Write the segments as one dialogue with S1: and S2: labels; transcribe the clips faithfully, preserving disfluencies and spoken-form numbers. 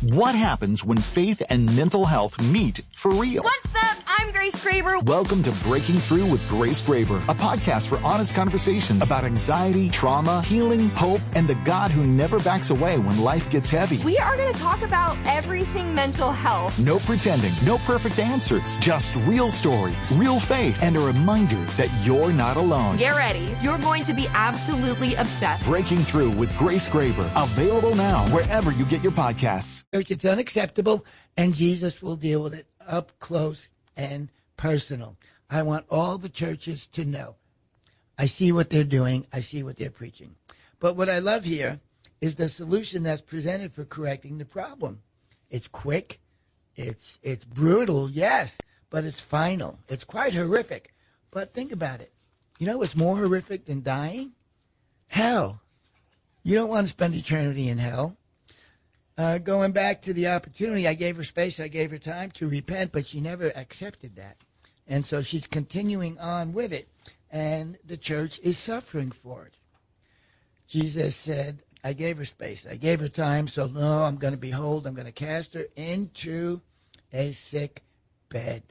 S1: What happens when faith and mental health meet for real?
S2: What's up? I'm Grace Graber.
S1: Welcome to Breaking Through with Grace Graber, a podcast for honest conversations about anxiety, trauma, healing, hope, and the God who never backs away when life gets heavy.
S2: We are going to talk about everything mental health.
S1: No pretending, no perfect answers, just real stories, real faith, and a reminder that you're not alone.
S2: Get ready. You're going to be absolutely obsessed.
S1: Breaking Through with Grace Graber, available now wherever you get your podcasts.
S3: It's unacceptable, and Jesus will deal with it up close and personal. I want all the churches to know. I see what they're doing. I see what they're preaching. But what I love here is the solution that's presented for correcting the problem. It's quick. It's it's brutal, yes, but it's final. It's quite horrific. But think about it. You know what's more horrific than dying? Hell. You don't want to spend eternity in hell. Uh, going back to the opportunity, I gave her space, I gave her time to repent, but she never accepted that. And so she's continuing on with it, and the church is suffering for it. Jesus said, I gave her space, I gave her time, so no, I'm going to behold, I'm going to cast her into a sick bed.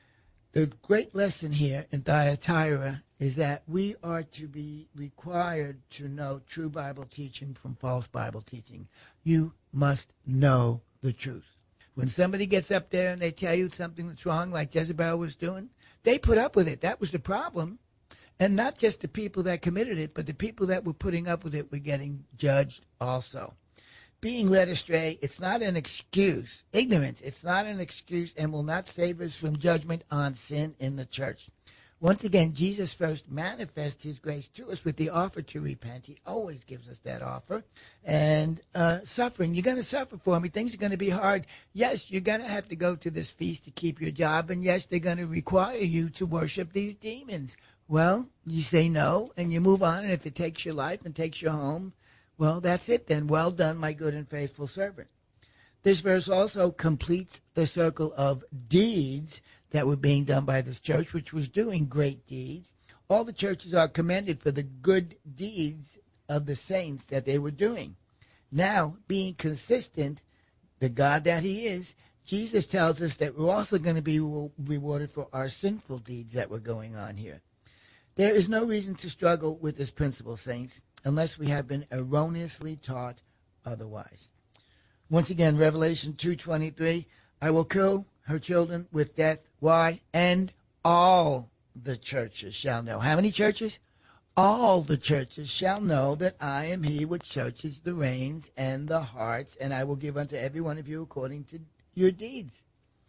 S3: The great lesson here in Thyatira is that we are to be required to know true Bible teaching from false Bible teaching. You must know the truth. When somebody gets up there and they tell you something that's wrong, like Jezebel was doing, they put up with it. That was the problem. And not just the people that committed it, but the people that were putting up with it were getting judged also. Being led astray, it's not an excuse. Ignorance, it's not an excuse and will not save us from judgment on sin in the church. Once again, Jesus first manifests his grace to us with the offer to repent. He always gives us that offer. And uh, suffering, you're going to suffer for me. Things are going to be hard. Yes, you're going to have to go to this feast to keep your job. And yes, they're going to require you to worship these demons. Well, you say no and you move on. And if it takes your life and takes you home, well, that's it then. Well done, my good and faithful servant. This verse also completes the circle of deeds that were being done by this church, which was doing great deeds. All the churches are commended for the good deeds of the saints that they were doing. Now, being consistent, the God that he is, Jesus tells us that we're also going to be rewarded for our sinful deeds that were going on here. There is no reason to struggle with this principle, saints, unless we have been erroneously taught otherwise. Once again, Revelation two twenty-three, I will kill her children with death. Why? And all the churches shall know. How many churches? All the churches shall know that I am he which searches the reins and the hearts, and I will give unto every one of you according to your deeds.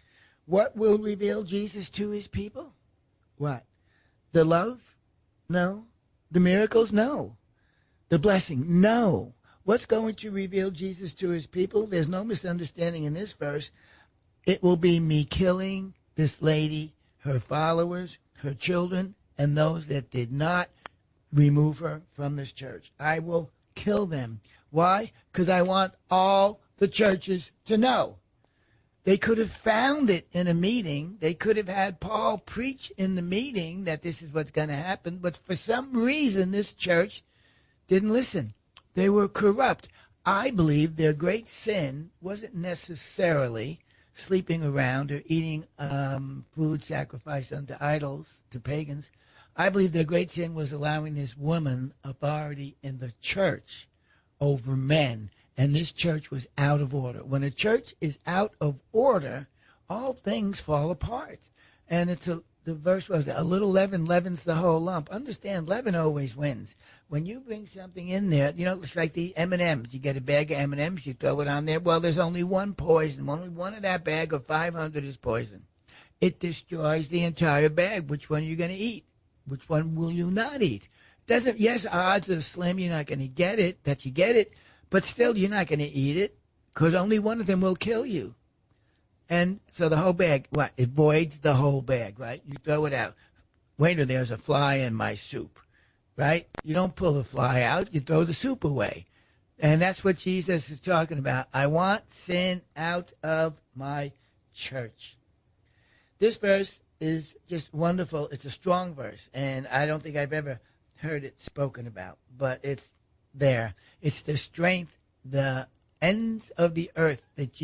S3: What will reveal Jesus to his people? What? The love? No. The miracles? No. The blessing? No. What's going to reveal Jesus to his people? There's no misunderstanding in this verse. It will be me killing this lady, her followers, her children, and those that did not remove her from this church. I will kill them. Why? Because I want all the churches to know. They could have found it in a meeting. They could have had Paul preach in the meeting that this is what's going to happen. But for some reason, this church didn't listen. They were corrupt. I believe their great sin wasn't necessarily sleeping around or eating um, food sacrificed unto idols, to pagans. I believe their great sin was allowing this woman authority in the church over men. And this church was out of order. When a church is out of order, all things fall apart. And it's a, the verse was, a little leaven leavens the whole lump. Understand, leaven always wins. When you bring something in there, you know, it's like the M and M's. You get a bag of M and M's, you throw it on there. Well, there's only one poison. Only one of that bag of five hundred is poison. It destroys the entire bag. Which one are you going to eat? Which one will you not eat? Doesn't, yes, odds are slim you're not going to get it, that you get it. But still, you're not going to eat it because only one of them will kill you. And so the whole bag, what? It voids the whole bag, right? You throw it out. Waiter, there's a fly in my soup, right? You don't pull the fly out. You throw the soup away. And that's what Jesus is talking about. I want sin out of my church. This verse is just wonderful. It's a strong verse, and I don't think I've ever heard it spoken about, but it's there. It's the strength, the ends of the earth that